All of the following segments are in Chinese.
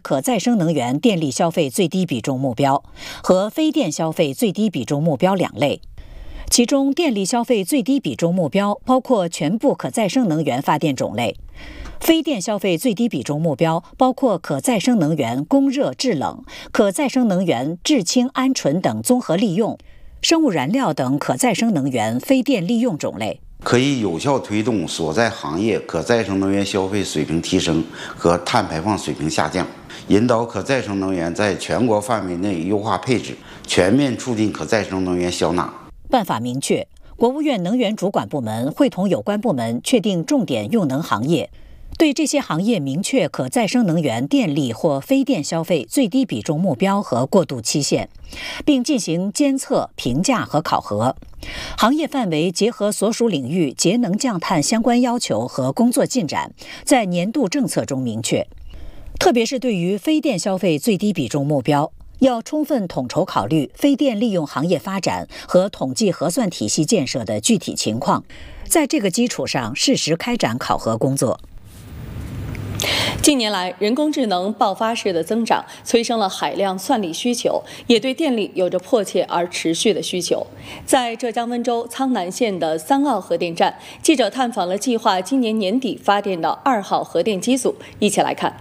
可再生能源电力消费最低比重目标和非电消费最低比重目标两类。其中，电力消费最低比重目标包括全部可再生能源发电种类，非电消费最低比重目标包括可再生能源供热制冷、可再生能源制氢鹌醇等综合利用、生物燃料等可再生能源非电利用种类。 可以有效推动所在行业可再生能源消费水平提升和碳排放水平下降，引导可再生能源在全国范围内优化配置，全面促进可再生能源消纳。 办法明确，国务院能源主管部门会同有关部门确定重点用能行业，对这些行业明确可再生能源电力或非电消费最低比重目标和过渡期限，并进行监测、评价和考核。行业范围结合所属领域节能降碳相关要求和工作进展，在年度政策中明确。特别是对于非电消费最低比重目标，要充分统筹考虑非电利用行业发展和统计核算体系建设的具体情况，在这个基础上适时开展考核工作。 近年来，人工智能爆发式的增长，催生了海量算力需求，也对电力有着迫切而持续的需求。在浙江温州苍南县的3号核电站，记者探访了计划今年年底发电的2号核电机组，一起来看。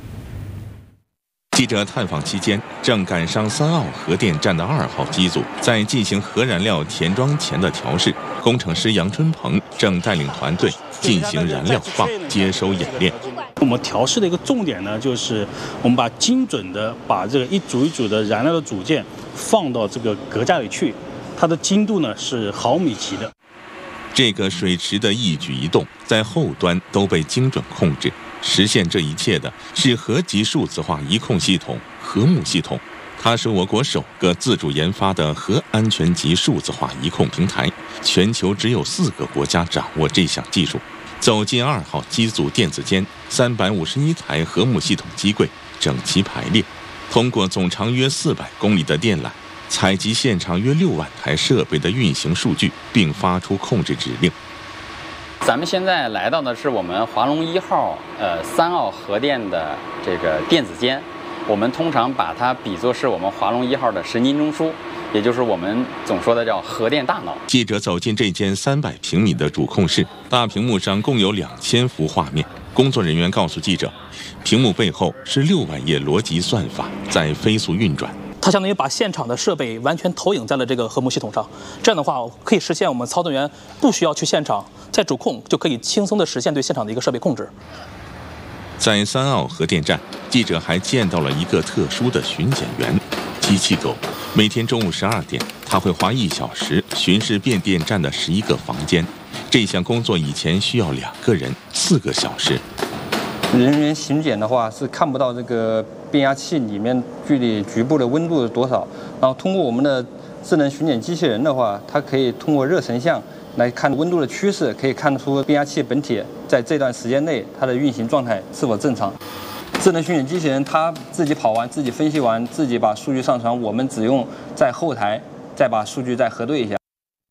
记者探访期间，正赶上3号核电站的2号机组在进行核燃料填装前的调试，工程师杨春鹏正带领团队进行燃料放接收演练。 我们调试的一个重点呢，就是我们精准的把这个一组一组的燃料的组件放到这个隔架里去，它的精度呢是毫米级的。 这个水池的一举一动在后端都被精准控制。实现这一切的是核级数字化仪控系统核木系统，它是我国首个自主研发的核安全级数字化仪控平台，全球只有4个国家掌握这项技术。走进2号机组电子间，351台核木系统机柜整齐排列，通过总长约400公里的电缆，采集现场约6万台设备的运行数据，并发出控制指令。 咱们现在来到的是我们华龙1号3号核电的这个电子间，我们通常把它比作是我们华龙1号的神经中枢，也就是我们总说的叫核电大脑。 记者走进这间300平米的主控室，大屏幕上共有2000幅画面。工作人员告诉记者，屏幕背后是6万页逻辑算法在飞速运转。 它相当于把现场的设备完全投影在了这个核木系统上，这样的话可以实现我们操作员不需要去现场，在主控就可以轻松地实现对现场的一个设备控制。 在3号核电站，记者还见到了一个特殊的巡检员——机器狗。每天中午12点，他会花1小时巡视变电站的11个房间。这项工作以前需要2个人，4个小时。 人员巡检的话是看不到这个变压器里面具体局部的温度是多少，然后通过我们的智能巡检机器人的话，它可以通过热成像来看温度的趋势，可以看出变压器本体在这段时间内它的运行状态是否正常。智能巡检机器人它自己跑完、自己分析完、自己把数据上传，我们只用在后台再把数据再核对一下。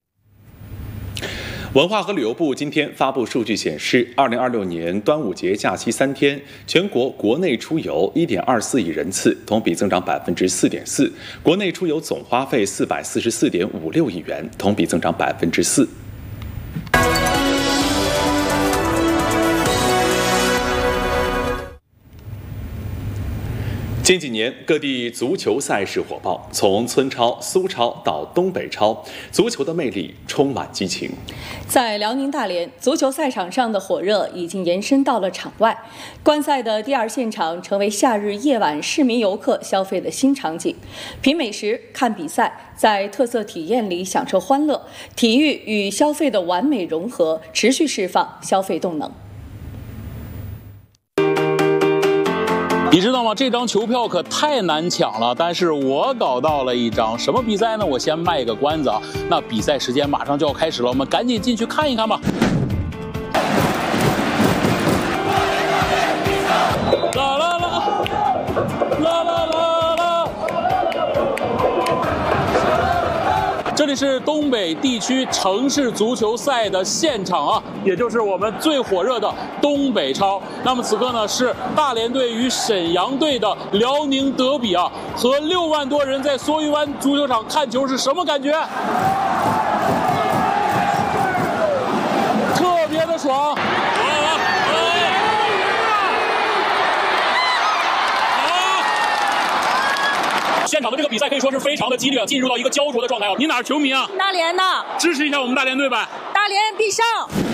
文化和旅游部今天发布数据显示，2026年端午节假期3天，全国国内出游1.24亿人次，同比增长4.4%；国内出游总花费444.56亿元，同比增长4%。近几年，各地足球赛事火爆，从村超、苏超到东北超，足球的魅力充满激情。 在辽宁大连，足球赛场上的火热已经延伸到了场外，观赛的第2现场成为夏日夜晚市民游客消费的新场景。品美食、看比赛，在特色体验里享受欢乐，体育与消费的完美融合，持续释放消费动能。 你知道吗？这张球票可太难抢了，但是我搞到了一张。什么比赛呢？我先卖个关子啊。那比赛时间马上就要开始了，我们赶紧进去看一看吧。啦啦啦，啦啦啦啦。这里里是东北地区城市足球赛的现场啊，也就是我们最火热的东北超。那么此刻呢，是大连队与沈阳队的辽宁德比啊，和6万多人在蓑衣湾足球场看球是什么感觉？特别的爽！现场的这个比赛可以说是非常的激烈，进入到一个焦灼的状态啊！你哪儿球迷啊？ 大连的， 支持一下我们大连队呗！ 大连必胜！